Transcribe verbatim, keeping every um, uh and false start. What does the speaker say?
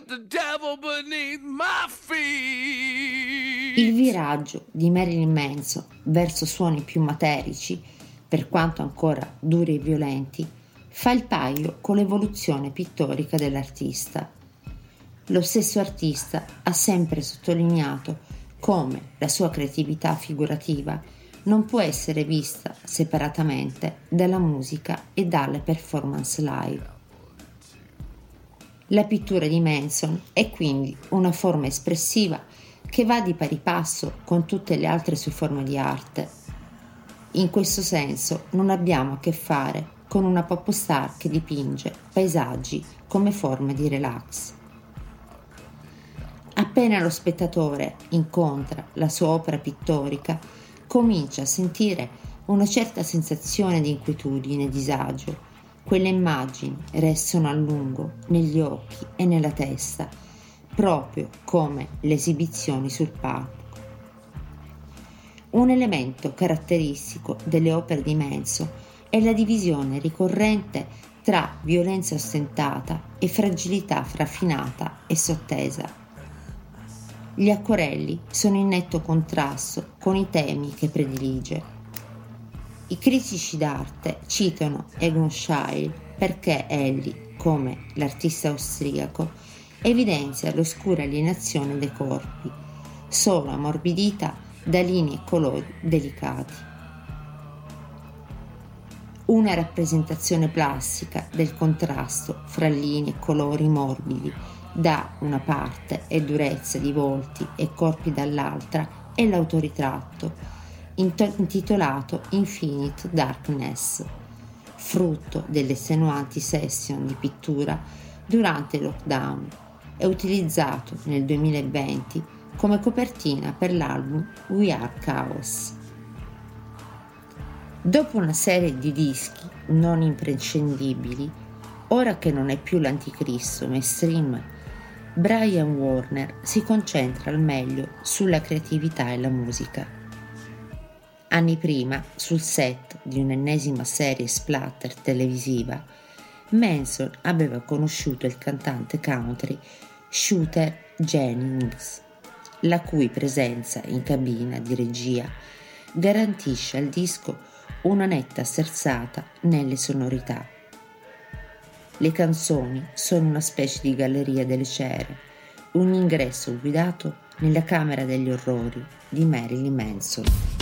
got the devil beneath my feet. Il viraggio di Marilyn Manson verso suoni più materici, per quanto ancora duri e violenti, fa il paio con l'evoluzione pittorica dell'artista. Lo stesso artista ha sempre sottolineato come la sua creatività figurativa non può essere vista separatamente dalla musica e dalle performance live. La pittura di Manson è quindi una forma espressiva che va di pari passo con tutte le altre sue forme di arte. In questo senso non abbiamo a che fare con una pop star che dipinge paesaggi come forme di relax. Appena lo spettatore incontra la sua opera pittorica, comincia a sentire una certa sensazione di inquietudine e disagio. Quelle immagini restano a lungo negli occhi e nella testa, proprio come le esibizioni sul palco. Un elemento caratteristico delle opere di Manson è la divisione ricorrente tra violenza ostentata e fragilità raffinata e sottesa. Gli acquerelli sono in netto contrasto con i temi che predilige. I critici d'arte citano Egon Schiele perché egli, come l'artista austriaco, evidenzia l'oscura alienazione dei corpi, solo ammorbidita da linee e colori delicati. Una rappresentazione plastica del contrasto fra linee e colori morbidi da una parte e durezza di volti e corpi dall'altra è l'autoritratto intitolato Infinite Darkness, frutto delle estenuanti session di pittura durante il lockdown e utilizzato nel duemilaventi come copertina per l'album We Are Chaos. Dopo una serie di dischi non imprescindibili, ora che non è più l'anticristo mainstream, Brian Warner si concentra al meglio sulla creatività e la musica. Anni prima, sul set di un'ennesima serie splatter televisiva, Manson aveva conosciuto il cantante country Shooter Jennings, la cui presenza in cabina di regia garantisce al disco una netta sterzata nelle sonorità. Le canzoni sono una specie di galleria delle cere, un ingresso guidato nella camera degli orrori di Marilyn Manson.